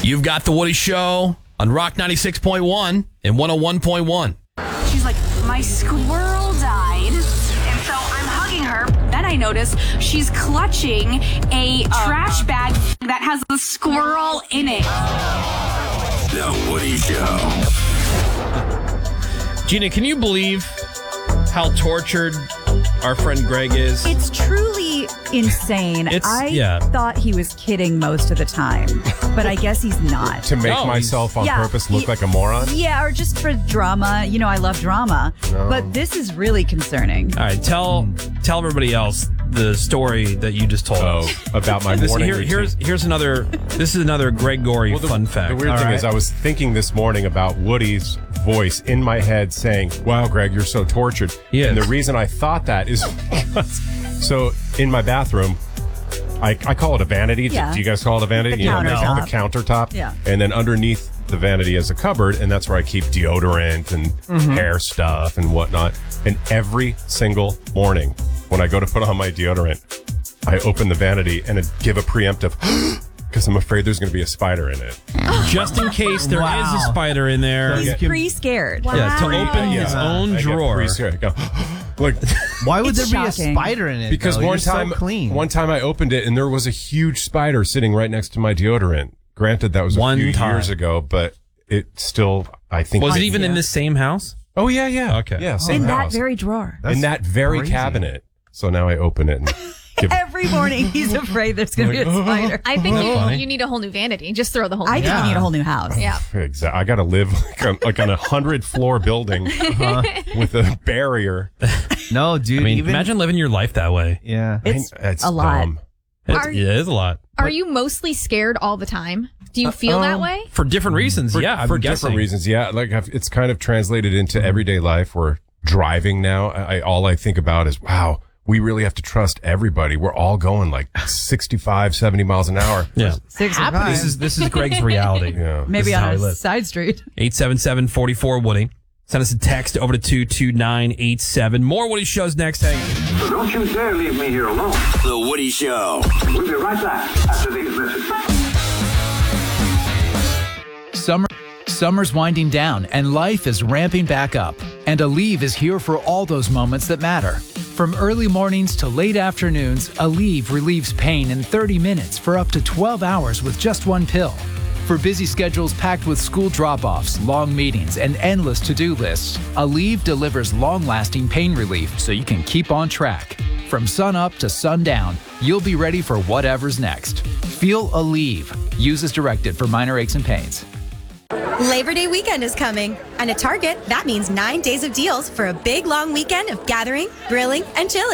You've got The Woody Show on Rock 96.1 and 101.1. She's like, my squirrel died, and so I'm hugging her. Then I notice she's clutching a trash bag that has a squirrel in it. The Woody Show. Gina, can you believe how tortured our friend Greg is? It's truly insane. I thought he was kidding most of the time, but I guess he's not. To make myself on purpose look like a moron? Yeah, or just for drama. You know, I love drama. No. But this is really concerning. All right, tell everybody else the story that you just told us. About my morning routine. Here's another, this is another Greg Gorey fun fact. The weird thing is I was thinking this morning about Woody's voice in my head saying, wow, Greg, you're so tortured. Yes. And the reason I thought that is so in my bathroom, I call it a vanity. Yeah. Do you guys call it a vanity? The countertop. The countertop. Yeah. And then underneath the vanity is a cupboard, and that's where I keep deodorant and hair stuff and whatnot. And every single morning when I go to put on my deodorant, I open the vanity and give a preemptive because I'm afraid there's going to be a spider in it. Just in case there is a spider in there. He's pre-scared. Yeah, to open his own drawer. I go, like, why would It's there be shocking. a spider in it? because though? one You're time, so clean. one time I opened it and there was a huge spider sitting right next to my deodorant. Granted, that was a few years ago, but it still, I think. Was it even in the same house? Oh, yeah. Okay. Yeah, same In house. that very drawer. in that very crazy. cabinet. So now I open it and give Every morning he's afraid there's going to be a spider. I think funny. you need a whole new vanity. Just throw the whole I thing think out. you need a whole new house. Yeah. I got to live like on a 100-floor building with a barrier. No, dude. I mean, even imagine living your life that way. yeah. It's a lot. dumb. Are- It is a lot. Are you mostly scared all the time? Do you feel that way? For different reasons, For I'm different guessing. reasons, yeah. Like it's kind of translated into everyday life. Where driving now, all I think about is, wow, we really have to trust everybody. We're all going like 65, 70 miles an hour. Yeah. 65. This is Greg's reality. Yeah. Maybe This is how on he a lives. side street. 877-44-WOODY. Send us a text over to 22987. More Woody Shows next. Hang. So don't you dare leave me here alone. The Woody Show. We'll be right back after these messages. Summer's winding down and life is ramping back up. And Aleve is here for all those moments that matter. From early mornings to late afternoons, Aleve relieves pain in 30 minutes for up to 12 hours with just one pill. For busy schedules packed with school drop-offs, long meetings, and endless to-do lists, Aleve delivers long-lasting pain relief so you can keep on track. From sun up to sundown, you'll be ready for whatever's next. Feel Aleve. Use as directed for minor aches and pains. Labor Day weekend is coming, and at Target, that means 9 days of deals for a big long weekend of gathering, grilling, and chilling.